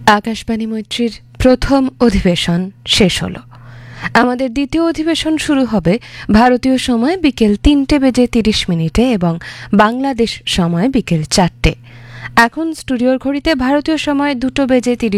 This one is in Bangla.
আকাশবাণী মৈত্রীর প্রথম অধিবেশন শেষ হলো। আমাদের দ্বিতীয় অধিবেশন শুরু হবে ভারতীয় সময় বিকেল 3:30 এবং বাংলাদেশ সময় বিকেল 4টে। এখন স্টুডিওর ঘড়িতে ভারতীয় সময় 2:30